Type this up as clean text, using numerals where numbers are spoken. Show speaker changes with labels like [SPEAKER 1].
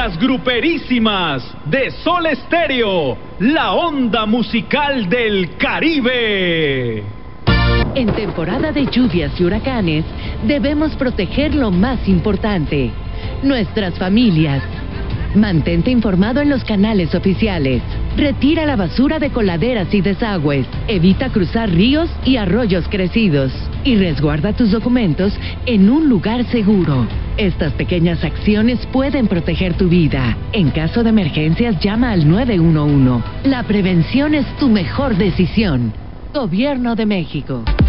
[SPEAKER 1] Las Gruperísimas de Sol Estéreo, la onda musical del Caribe.
[SPEAKER 2] En temporada de lluvias y huracanes, debemos proteger lo más importante, nuestras familias. Mantente informado en los canales oficiales. Retira la basura de coladeras y desagües. Evita cruzar ríos y arroyos crecidos. Y resguarda tus documentos en un lugar seguro. Estas pequeñas acciones pueden proteger tu vida. En caso de emergencias, llama al 911. La prevención es tu mejor decisión. Gobierno de México.